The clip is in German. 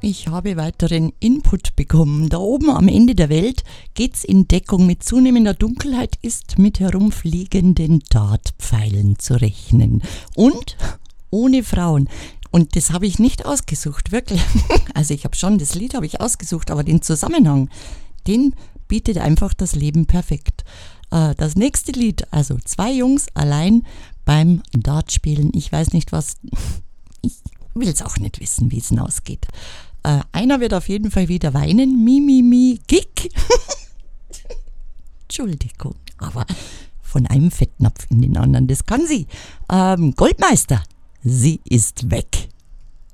Ich habe weiteren Input bekommen. Da oben am Ende der Welt geht's in Deckung. Mit zunehmender Dunkelheit ist mit herumfliegenden Dartpfeilen zu rechnen. Und ohne Frauen. Und das habe ich nicht ausgesucht, wirklich. Also ich habe schon, das Lied habe ich ausgesucht, aber den Zusammenhang, den bietet einfach das Leben perfekt. Das nächste Lied, also 2 Jungs allein beim Dartspielen. Ich weiß nicht was, ich will es auch nicht wissen, wie es hinausgeht. Einer wird auf jeden Fall wieder weinen. Mi, Kick. Entschuldigung, aber von einem Fettnapf in den anderen, das kann sie. Goldmeister, sie ist weg.